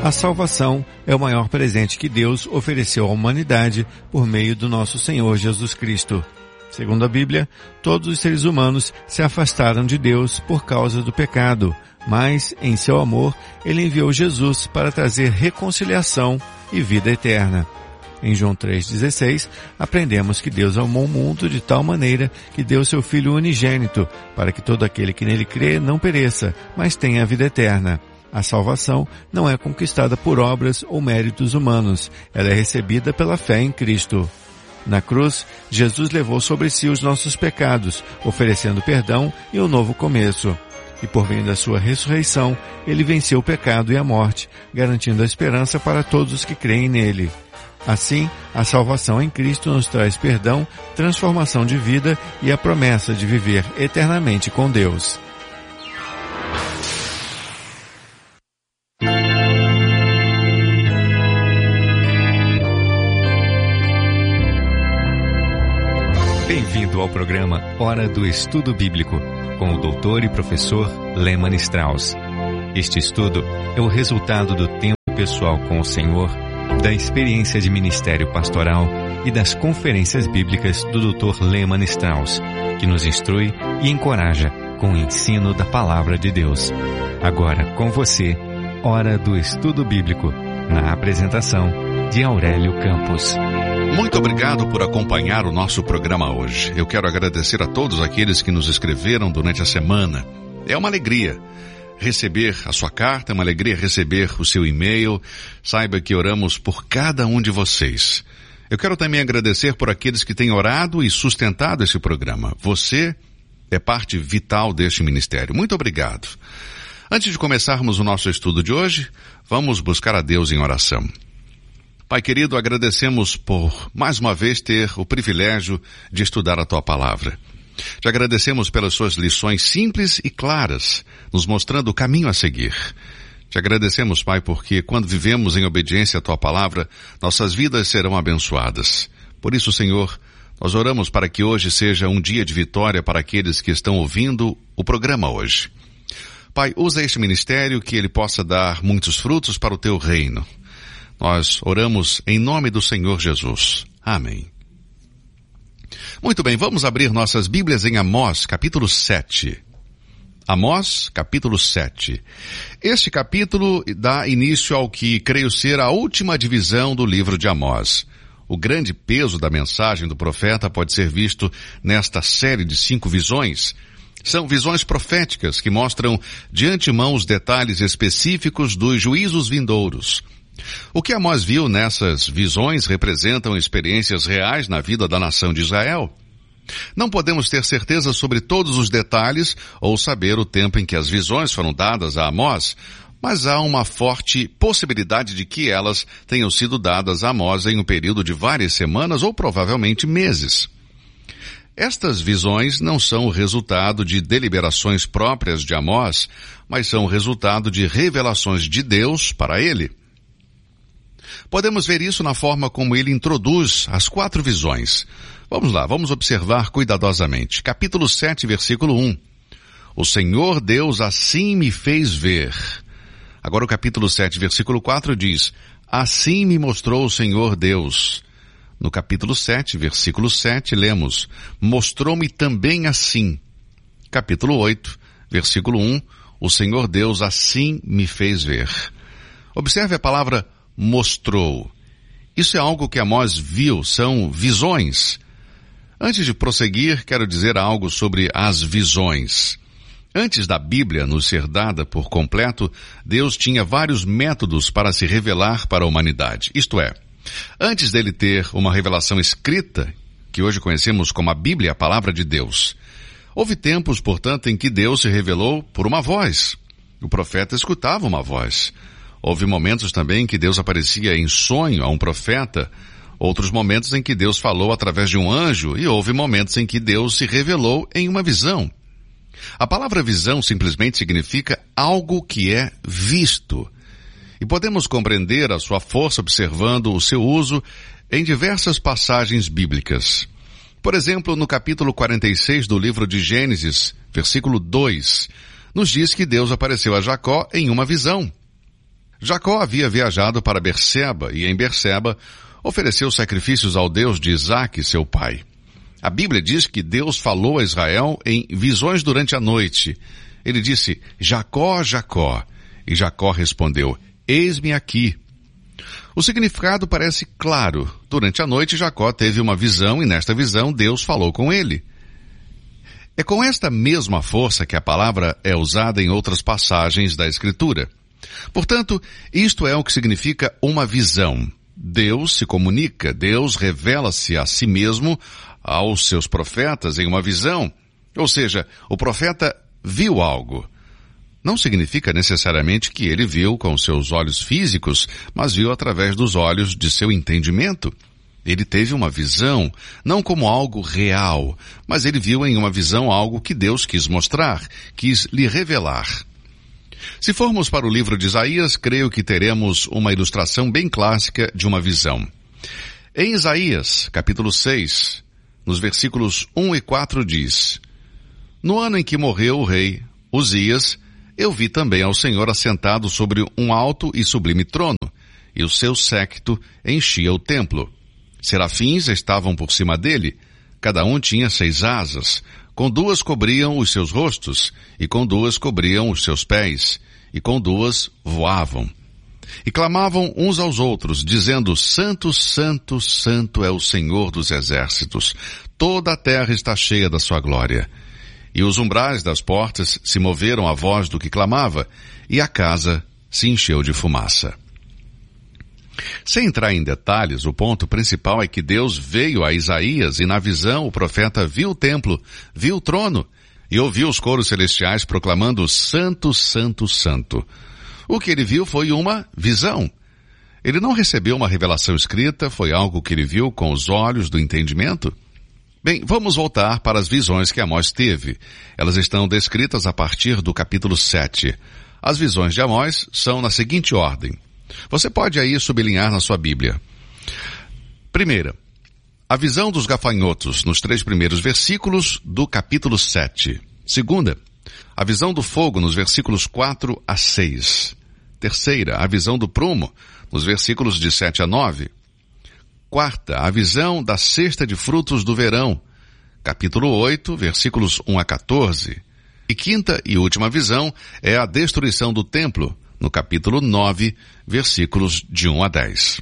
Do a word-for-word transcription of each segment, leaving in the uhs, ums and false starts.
A salvação é o maior presente que Deus ofereceu à humanidade por meio do nosso Senhor Jesus Cristo. Segundo a Bíblia, todos os seres humanos se afastaram de Deus por causa do pecado, mas, em seu amor, Ele enviou Jesus para trazer reconciliação e vida eterna. Em João três dezesseis, aprendemos que Deus amou o mundo de tal maneira que deu seu Filho unigênito, para que todo aquele que nele crê não pereça, mas tenha a vida eterna. A salvação não é conquistada por obras ou méritos humanos, ela é recebida pela fé em Cristo. Na cruz, Jesus levou sobre si os nossos pecados, oferecendo perdão e um novo começo. E por meio da sua ressurreição, Ele venceu o pecado e a morte, garantindo a esperança para todos os que creem nele. Assim, a salvação em Cristo nos traz perdão, transformação de vida e a promessa de viver eternamente com Deus. Bem-vindo ao programa Hora do Estudo Bíblico, com o doutor e professor Lehmann Strauss. Este estudo é o resultado do tempo pessoal com o Senhor, da experiência de ministério pastoral e das conferências bíblicas do doutor Lehmann Strauss, que nos instrui e encoraja com o ensino da Palavra de Deus. Agora com você, Hora do Estudo Bíblico, na apresentação de Aurélio Campos. Muito obrigado por acompanhar o nosso programa hoje. Eu quero agradecer a todos aqueles que nos escreveram durante a semana. É uma alegria receber a sua carta, é uma alegria receber o seu e-mail. Saiba que oramos por cada um de vocês. Eu quero também agradecer por aqueles que têm orado e sustentado esse programa. Você é parte vital deste ministério. Muito obrigado. Antes de começarmos o nosso estudo de hoje, vamos buscar a Deus em oração. Pai querido, agradecemos por mais uma vez ter o privilégio de estudar a Tua Palavra. Te agradecemos pelas Suas lições simples e claras, nos mostrando o caminho a seguir. Te agradecemos, Pai, porque quando vivemos em obediência à Tua Palavra, nossas vidas serão abençoadas. Por isso, Senhor, nós oramos para que hoje seja um dia de vitória para aqueles que estão ouvindo o programa hoje. Pai, usa este ministério que ele possa dar muitos frutos para o Teu reino. Nós oramos em nome do Senhor Jesus. Amém. Muito bem, vamos abrir nossas Bíblias em Amós, capítulo sete. Amós, capítulo sete. Este capítulo dá início ao que creio ser a última divisão do livro de Amós. O grande peso da mensagem do profeta pode ser visto nesta série de cinco visões. São visões proféticas que mostram de antemão os detalhes específicos dos juízos vindouros. O que Amós viu nessas visões representam experiências reais na vida da nação de Israel. Não podemos ter certeza sobre todos os detalhes ou saber o tempo em que as visões foram dadas a Amós, mas há uma forte possibilidade de que elas tenham sido dadas a Amós em um período de várias semanas ou provavelmente meses. Estas visões não são o resultado de deliberações próprias de Amós, mas são o resultado de revelações de Deus para ele. Podemos ver isso na forma como ele introduz as quatro visões. Vamos lá, vamos observar cuidadosamente. Capítulo sete, versículo um. O Senhor Deus assim me fez ver. Agora o capítulo sete, versículo quatro diz, assim me mostrou o Senhor Deus. No capítulo sete, versículo sete, lemos, mostrou-me também assim. Capítulo oito, versículo um, o Senhor Deus assim me fez ver. Observe a palavra mostrou. Isso é algo que Amós viu, são visões. Antes de prosseguir, quero dizer algo sobre as visões. Antes da Bíblia nos ser dada por completo, Deus tinha vários métodos para se revelar para a humanidade. Isto é, antes dele ter uma revelação escrita, que hoje conhecemos como a Bíblia, a Palavra de Deus, houve tempos, portanto, em que Deus se revelou por uma voz. O profeta escutava uma voz. Houve momentos também em que Deus aparecia em sonho a um profeta, outros momentos em que Deus falou através de um anjo, e houve momentos em que Deus se revelou em uma visão. A palavra visão simplesmente significa algo que é visto. E podemos compreender a sua força observando o seu uso em diversas passagens bíblicas. Por exemplo, no capítulo quarenta e seis do livro de Gênesis, versículo dois, nos diz que Deus apareceu a Jacó em uma visão. Jacó havia viajado para Berseba e em Berseba ofereceu sacrifícios ao Deus de Isaque, seu pai. A Bíblia diz que Deus falou a Israel em visões durante a noite. Ele disse, Jacó, Jacó. E Jacó respondeu, eis-me aqui. O significado parece claro. Durante a noite, Jacó teve uma visão e nesta visão Deus falou com ele. É com esta mesma força que a palavra é usada em outras passagens da Escritura. Portanto, isto é o que significa uma visão. Deus se comunica, Deus revela-se a si mesmo aos seus profetas em uma visão. Ou seja, o profeta viu algo. Não significa necessariamente que ele viu com seus olhos físicos, mas viu através dos olhos de seu entendimento. Ele teve uma visão, não como algo real, mas ele viu em uma visão algo que Deus quis mostrar, quis lhe revelar. Se formos para o livro de Isaías, creio que teremos uma ilustração bem clássica de uma visão. Em Isaías, capítulo seis, nos versículos um e quatro diz, no ano em que morreu o rei Uzias, eu vi também ao Senhor assentado sobre um alto e sublime trono, e o seu séquito enchia o templo. Serafins estavam por cima dele, cada um tinha seis asas, com duas cobriam os seus rostos, e com duas cobriam os seus pés, e com duas voavam. E clamavam uns aos outros, dizendo, Santo, Santo, Santo é o Senhor dos exércitos, toda a terra está cheia da sua glória. E os umbrais das portas se moveram à voz do que clamava, e a casa se encheu de fumaça. Sem entrar em detalhes, o ponto principal é que Deus veio a Isaías e na visão o profeta viu o templo, viu o trono e ouviu os coros celestiais proclamando Santo, Santo, Santo. O que ele viu foi uma visão. Ele não recebeu uma revelação escrita, foi algo que ele viu com os olhos do entendimento. Bem, vamos voltar para as visões que Amós teve. Elas estão descritas a partir do capítulo sete. As visões de Amós são na seguinte ordem. Você pode aí sublinhar na sua Bíblia. Primeira, a visão dos gafanhotos nos três primeiros versículos do capítulo sete. Segunda, a visão do fogo nos versículos quatro a seis. Terceira, a visão do prumo nos versículos de sete a nove. Quarta, a visão da cesta de frutos do verão, capítulo oito, versículos um a quatorze. E quinta e última visão é a destruição do templo, no capítulo nove, versículos de um a dez.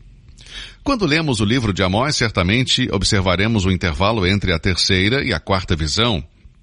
Quando lemos o livro de Amós, certamente observaremos o intervalo entre a terceira e a quarta visão.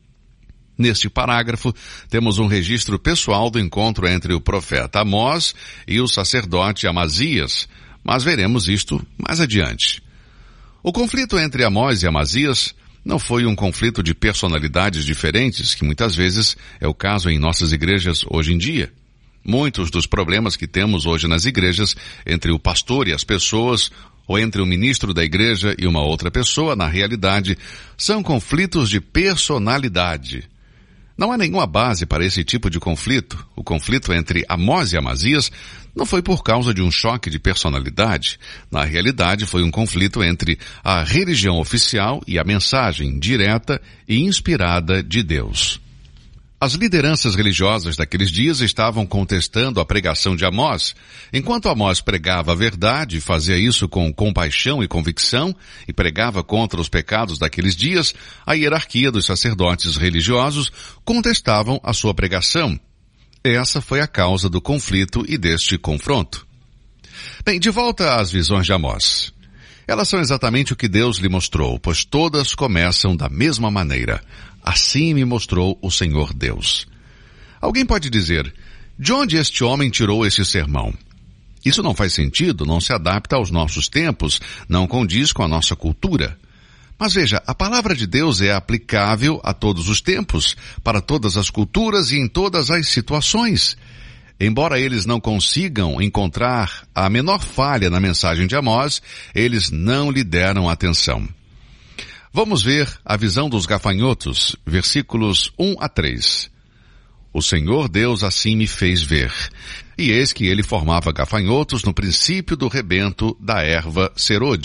Neste parágrafo, temos um registro pessoal do encontro entre o profeta Amós e o sacerdote Amazias, mas veremos isto mais adiante. O conflito entre Amós e Amazias não foi um conflito de personalidades diferentes, que muitas vezes é o caso em nossas igrejas hoje em dia. Muitos dos problemas que temos hoje nas igrejas, entre o pastor e as pessoas, ou entre o ministro da igreja e uma outra pessoa, na realidade, são conflitos de personalidade. Não há nenhuma base para esse tipo de conflito. O conflito entre Amós e Amazias não foi por causa de um choque de personalidade. Na realidade, foi um conflito entre a religião oficial e a mensagem direta e inspirada de Deus. As lideranças religiosas daqueles dias estavam contestando a pregação de Amós. Enquanto Amós pregava a verdade, fazia isso com compaixão e convicção, e pregava contra os pecados daqueles dias, a hierarquia dos sacerdotes religiosos contestavam a sua pregação. Essa foi a causa do conflito e deste confronto. Bem, de volta às visões de Amós. Elas são exatamente o que Deus lhe mostrou, pois todas começam da mesma maneira. Assim me mostrou o Senhor Deus. Alguém pode dizer, de onde este homem tirou esse sermão? Isso não faz sentido, não se adapta aos nossos tempos, não condiz com a nossa cultura. Mas veja, a palavra de Deus é aplicável a todos os tempos, para todas as culturas e em todas as situações. Embora eles não consigam encontrar a menor falha na mensagem de Amós, eles não lhe deram atenção. Vamos ver a visão dos gafanhotos, versículos um a três. O Senhor Deus assim me fez ver, e eis que ele formava gafanhotos no princípio do rebento da erva serôdia,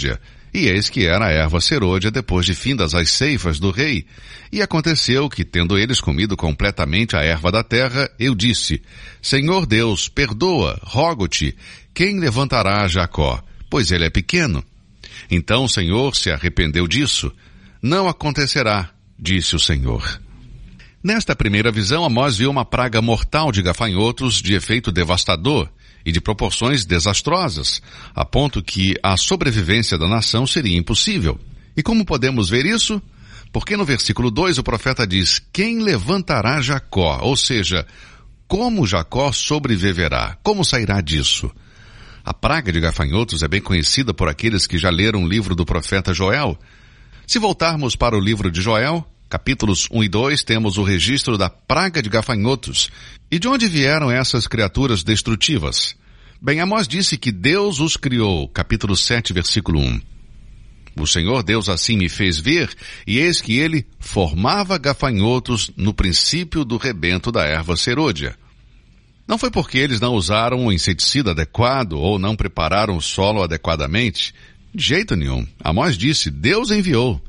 E eis que era a erva serôdia depois de findas as ceifas do rei. E aconteceu que, tendo eles comido completamente a erva da terra, eu disse, Senhor Deus, perdoa, rogo-te, quem levantará Jacó? Pois ele é pequeno. Então o Senhor se arrependeu disso. Não acontecerá, disse o Senhor. Nesta primeira visão, Amós viu uma praga mortal de gafanhotos de efeito devastador e de proporções desastrosas, a ponto que a sobrevivência da nação seria impossível. E como podemos ver isso? Porque no versículo dois o profeta diz, quem levantará Jacó? Ou seja, como Jacó sobreviverá? Como sairá disso? A praga de gafanhotos é bem conhecida por aqueles que já leram o livro do profeta Joel. Se voltarmos para o livro de Joel, capítulos um e dois, temos o registro da praga de gafanhotos. E de onde vieram essas criaturas destrutivas? Bem, Amós disse que Deus os criou, capítulo sete, versículo um. O Senhor Deus assim me fez ver, e eis que ele formava gafanhotos no princípio do rebento da erva serôdia. Não foi porque eles não usaram o inseticida adequado ou não prepararam o solo adequadamente. De jeito nenhum. Amós disse, Deus enviou.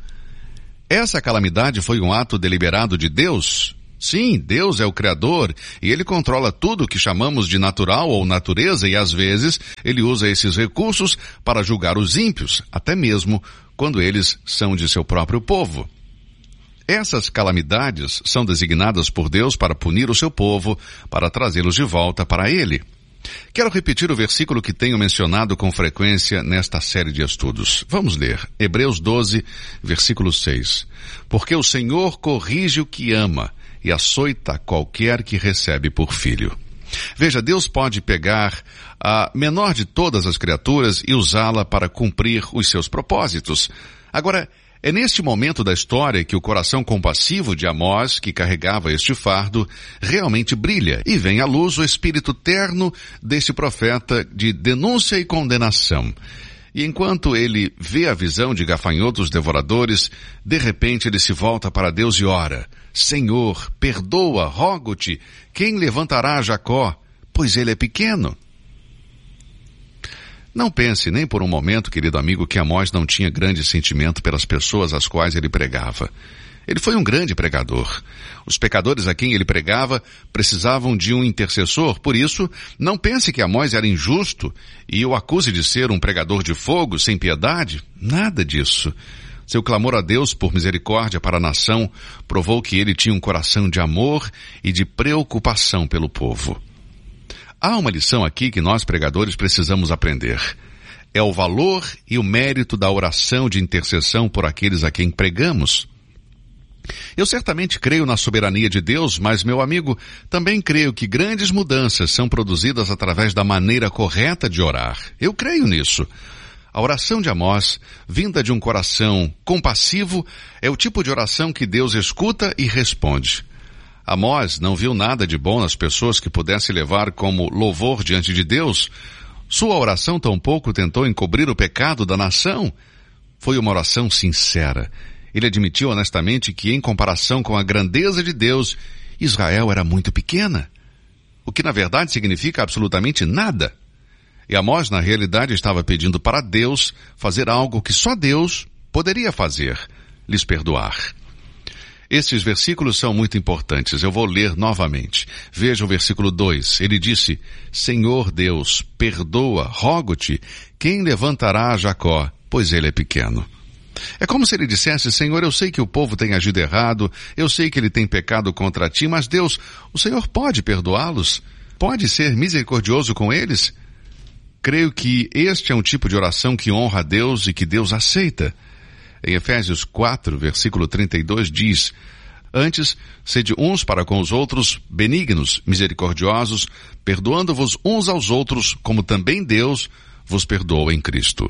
Essa calamidade foi um ato deliberado de Deus? Sim, Deus é o Criador e Ele controla tudo o que chamamos de natural ou natureza e às vezes Ele usa esses recursos para julgar os ímpios, até mesmo quando eles são de seu próprio povo. Essas calamidades são designadas por Deus para punir o seu povo, para trazê-los de volta para Ele. Quero repetir o versículo que tenho mencionado com frequência nesta série de estudos. Vamos ler. Hebreus doze, versículo seis. Porque o Senhor corrige o que ama e açoita qualquer que recebe por filho. Veja, Deus pode pegar a menor de todas as criaturas e usá-la para cumprir os seus propósitos. Agora, é neste momento da história que o coração compassivo de Amós, que carregava este fardo, realmente brilha e vem à luz o espírito terno deste profeta de denúncia e condenação. E enquanto ele vê a visão de gafanhotos devoradores, de repente ele se volta para Deus e ora, Senhor, perdoa, rogo-te, quem levantará Jacó? Pois ele é pequeno. Não pense nem por um momento, querido amigo, que Amós não tinha grande sentimento pelas pessoas às quais ele pregava. Ele foi um grande pregador. Os pecadores a quem ele pregava precisavam de um intercessor, por isso, não pense que Amós era injusto e o acuse de ser um pregador de fogo, sem piedade. Nada disso. Seu clamor a Deus por misericórdia para a nação provou que ele tinha um coração de amor e de preocupação pelo povo. Há uma lição aqui que nós pregadores precisamos aprender. É o valor e o mérito da oração de intercessão por aqueles a quem pregamos. Eu certamente creio na soberania de Deus, mas, meu amigo, também creio que grandes mudanças são produzidas através da maneira correta de orar. Eu creio nisso. A oração de Amós, vinda de um coração compassivo, é o tipo de oração que Deus escuta e responde. Amós não viu nada de bom nas pessoas que pudesse levar como louvor diante de Deus. Sua oração tampouco tentou encobrir o pecado da nação. Foi uma oração sincera. Ele admitiu honestamente que, em comparação com a grandeza de Deus, Israel era muito pequena. O que, na verdade, significa absolutamente nada. E Amós, na realidade, estava pedindo para Deus fazer algo que só Deus poderia fazer, lhes perdoar. Estes versículos são muito importantes. Eu vou ler novamente. Veja o versículo dois. Ele disse, Senhor Deus, perdoa, rogo-te, quem levantará a Jacó, pois ele é pequeno. É como se ele dissesse, Senhor, eu sei que o povo tem agido errado, eu sei que ele tem pecado contra ti, mas Deus, o Senhor pode perdoá-los? Pode ser misericordioso com eles? Creio que este é um tipo de oração que honra a Deus e que Deus aceita. Em Efésios quatro, versículo trinta e dois diz, Antes, sede uns para com os outros benignos, misericordiosos, perdoando-vos uns aos outros, como também Deus vos perdoa em Cristo.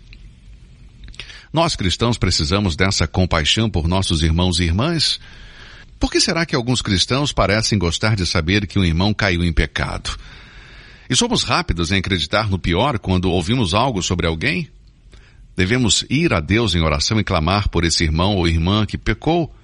Nós cristãos precisamos dessa compaixão por nossos irmãos e irmãs. Por que será que alguns cristãos parecem gostar de saber que um irmão caiu em pecado? E somos rápidos em acreditar no pior quando ouvimos algo sobre alguém? Devemos ir a Deus em oração e clamar por esse irmão ou irmã que pecou.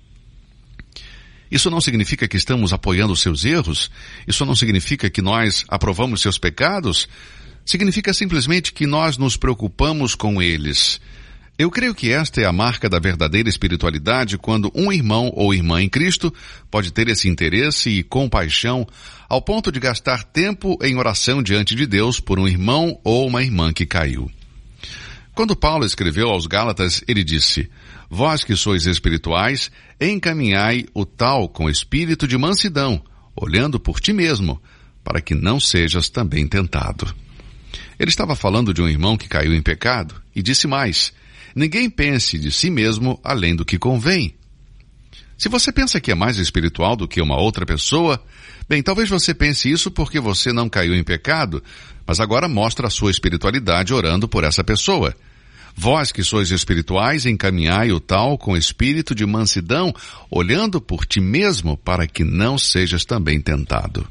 Isso não significa que estamos apoiando seus erros? Isso não significa que nós aprovamos seus pecados? significa simplesmente que nós nos preocupamos com eles. Eu creio que esta é a marca da verdadeira espiritualidade, quando um irmão ou irmã em Cristo pode ter esse interesse e compaixão ao ponto de gastar tempo em oração diante de Deus por um irmão ou uma irmã que caiu. Quando Paulo escreveu aos Gálatas, ele disse: vós que sois espirituais, encaminhai o tal com espírito de mansidão, olhando por ti mesmo, para que não sejas também tentado. Ele estava falando de um irmão que caiu em pecado e disse mais: ninguém pense de si mesmo além do que convém. Se você pensa que é mais espiritual do que uma outra pessoa, bem, talvez você pense isso porque você não caiu em pecado, mas agora mostra a sua espiritualidade orando por essa pessoa. Vós que sois espirituais, encaminhai o tal com espírito de mansidão, olhando por ti mesmo, para que não sejas também tentado.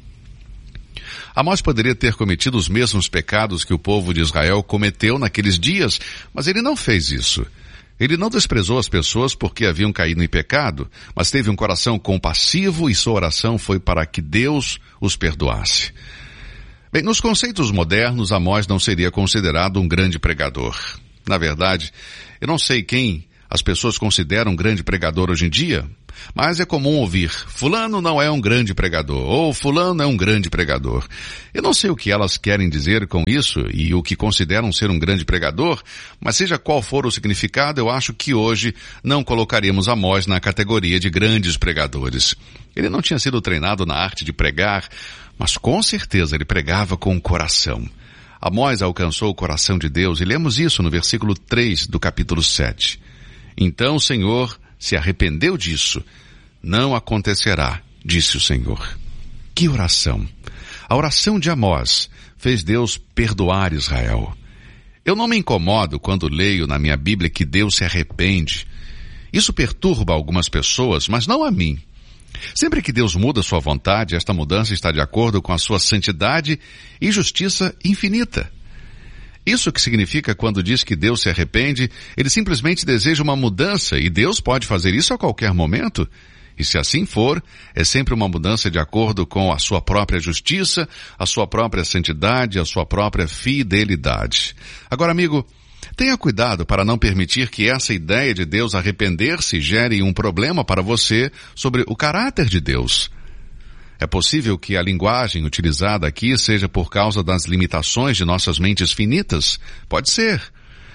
Amós poderia ter cometido os mesmos pecados que o povo de Israel cometeu naqueles dias, mas ele não fez isso. Ele não desprezou as pessoas porque haviam caído em pecado, mas teve um coração compassivo e sua oração foi para que Deus os perdoasse. Bem, nos conceitos modernos, Amós não seria considerado um grande pregador. Na verdade, eu não sei quem as pessoas consideram um grande pregador hoje em dia, mas é comum ouvir: fulano não é um grande pregador, ou fulano é um grande pregador. Eu não sei o que elas querem dizer com isso e o que consideram ser um grande pregador, mas seja qual for o significado, eu acho que hoje não colocaríamos Amós na categoria de grandes pregadores. Ele não tinha sido treinado na arte de pregar, mas com certeza ele pregava com o coração. Amós alcançou o coração de Deus e lemos isso no versículo três do capítulo sete. Então o Senhor se arrependeu disso. Não acontecerá, disse o Senhor. Que oração! A oração de Amós fez Deus perdoar Israel. Eu não me incomodo quando leio na minha Bíblia que Deus se arrepende. Isso perturba algumas pessoas, mas não a mim. Sempre que Deus muda sua vontade, esta mudança está de acordo com a sua santidade e justiça infinita. Isso que significa quando diz que Deus se arrepende, ele simplesmente deseja uma mudança e Deus pode fazer isso a qualquer momento. E se assim for, é sempre uma mudança de acordo com a sua própria justiça, a sua própria santidade, a sua própria fidelidade. Agora, amigo, tenha cuidado para não permitir que essa ideia de Deus arrepender-se gere um problema para você sobre o caráter de Deus. É possível que a linguagem utilizada aqui seja por causa das limitações de nossas mentes finitas. Pode ser.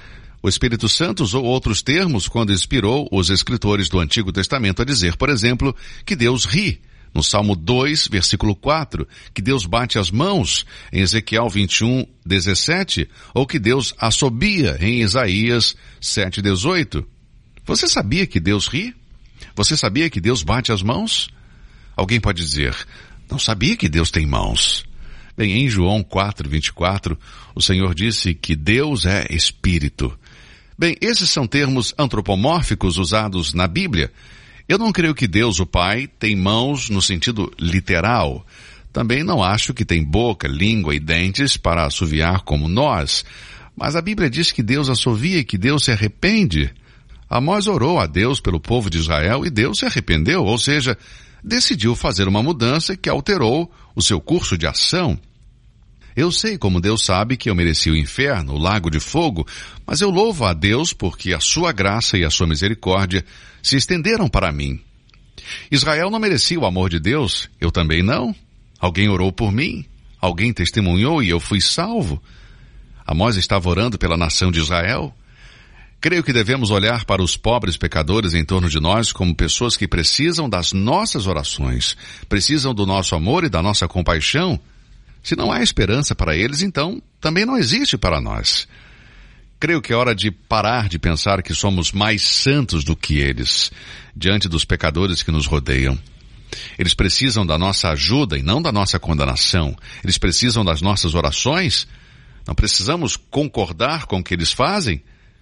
O Espírito Santo usou outros termos quando inspirou os escritores do Antigo Testamento a dizer, por exemplo, que Deus ri. No Salmo dois, versículo quatro, que Deus bate as mãos, em Ezequiel vinte e um, dezessete, ou que Deus assobia, em Isaías sete, dezoito. Você sabia que Deus ri? Você sabia que Deus bate as mãos? Alguém pode dizer: não sabia que Deus tem mãos. Bem, em João quatro, vinte e quatro, o Senhor disse que Deus é Espírito. Bem, esses são termos antropomórficos usados na Bíblia. Eu não creio que Deus, o Pai, tem mãos no sentido literal. Também não acho que tem boca, língua e dentes para assoviar como nós. Mas a Bíblia diz que Deus assovia e que Deus se arrepende. Amós orou a Deus pelo povo de Israel e Deus se arrependeu, ou seja, decidiu fazer uma mudança que alterou o seu curso de ação. Eu sei como Deus sabe que eu mereci o inferno, o lago de fogo, mas eu louvo a Deus porque a sua graça e a sua misericórdia se estenderam para mim. Israel não merecia o amor de Deus, eu também não. Alguém orou por mim, alguém testemunhou e eu fui salvo. Amós estava orando pela nação de Israel. Creio que devemos olhar para os pobres pecadores em torno de nós como pessoas que precisam das nossas orações, precisam do nosso amor e da nossa compaixão. Se não há esperança para eles, então também não existe para nós. Creio que é hora de parar de pensar que somos mais santos do que eles, diante dos pecadores que nos rodeiam. Eles precisam da nossa ajuda e não da nossa condenação. Eles precisam das nossas orações. Não precisamos concordar com o que eles fazem.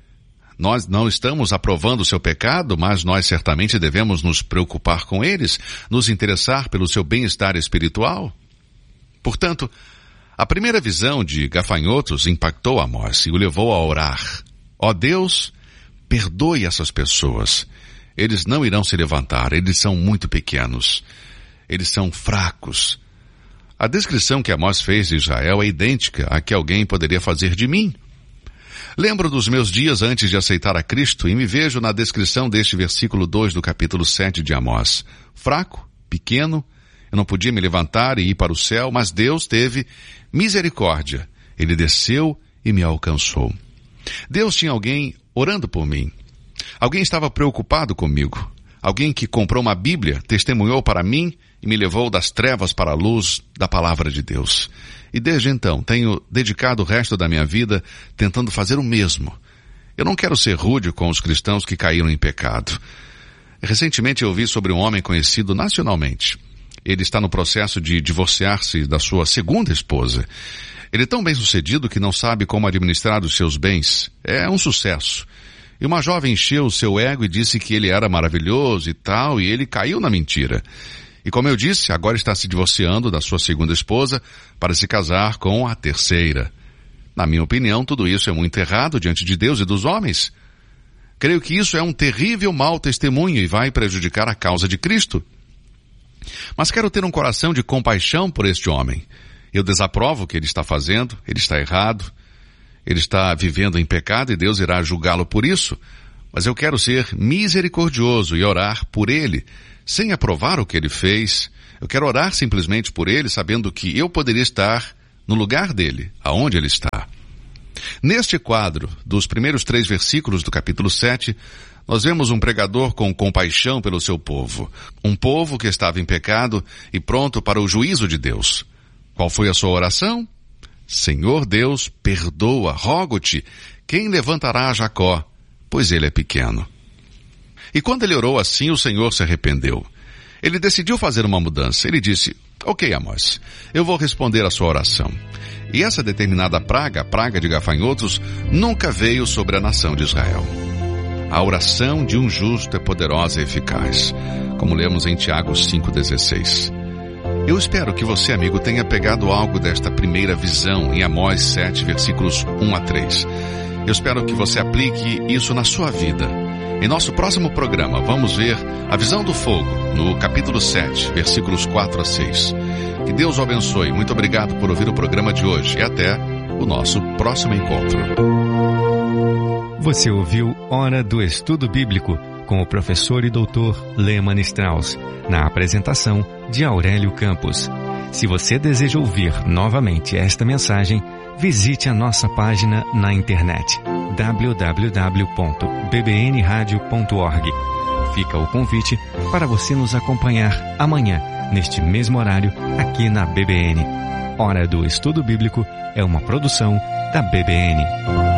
Nós não estamos aprovando o seu pecado, mas nós certamente devemos nos preocupar com eles, nos interessar pelo seu bem-estar espiritual. Portanto, a primeira visão de gafanhotos impactou Amós e o levou a orar. Ó Deus, perdoe essas pessoas. Eles não irão se levantar, eles são muito pequenos. Eles são fracos. A descrição que Amós fez de Israel é idêntica à que alguém poderia fazer de mim. Lembro dos meus dias antes de aceitar a Cristo e me vejo na descrição deste versículo dois do capítulo sete de Amós. Fraco, pequeno, eu não podia me levantar e ir para o céu, mas Deus teve misericórdia. Ele desceu e me alcançou. Deus tinha alguém orando por mim. Alguém estava preocupado comigo. Alguém que comprou uma Bíblia, testemunhou para mim e me levou das trevas para a luz da palavra de Deus. E desde então, tenho dedicado o resto da minha vida tentando fazer o mesmo. Eu não quero ser rude com os cristãos que caíram em pecado. Recentemente eu ouvi sobre um homem conhecido nacionalmente. Ele está no processo de divorciar-se da sua segunda esposa. Ele é tão bem sucedido que não sabe como administrar os seus bens. É um sucesso. E uma jovem encheu o seu ego e disse que ele era maravilhoso e tal, e ele caiu na mentira. E como eu disse, agora está se divorciando da sua segunda esposa para se casar com a terceira. Na minha opinião, tudo isso é muito errado diante de Deus e dos homens. Creio que isso é um terrível mau testemunho e vai prejudicar a causa de Cristo. Mas quero ter um coração de compaixão por este homem. Eu desaprovo o que ele está fazendo, ele está errado, ele está vivendo em pecado e Deus irá julgá-lo por isso. Mas eu quero ser misericordioso e orar por ele, sem aprovar o que ele fez. Eu quero orar simplesmente por ele, sabendo que eu poderia estar no lugar dele, aonde ele está. Neste quadro, dos primeiros três versículos do capítulo sete, nós vemos um pregador com compaixão pelo seu povo. Um povo que estava em pecado e pronto para o juízo de Deus. Qual foi a sua oração? Senhor Deus, perdoa, rogo-te, quem levantará a Jacó, pois ele é pequeno. E quando ele orou assim, o Senhor se arrependeu. Ele decidiu fazer uma mudança. Ele disse, ok, Amós, eu vou responder a sua oração. E essa determinada praga, a praga de gafanhotos, nunca veio sobre a nação de Israel. A oração de um justo é poderosa e eficaz, como lemos em Tiago cinco dezesseis. Eu espero que você, amigo, tenha pegado algo desta primeira visão em Amós sete, versículos um a três. Eu espero que você aplique isso na sua vida. Em nosso próximo programa, vamos ver a visão do fogo, no capítulo sete, versículos quatro a seis. Que Deus o abençoe. Muito obrigado por ouvir o programa de hoje e até o nosso próximo encontro. Você ouviu Hora do Estudo Bíblico com o professor e doutor Lehmann Strauss, na apresentação de Aurélio Campos. Se você deseja ouvir novamente esta mensagem, visite a nossa página na internet w w w ponto b b n radio ponto org. Fica o convite para você nos acompanhar amanhã, neste mesmo horário, aqui na B B N. Hora do Estudo Bíblico é uma produção da B B N.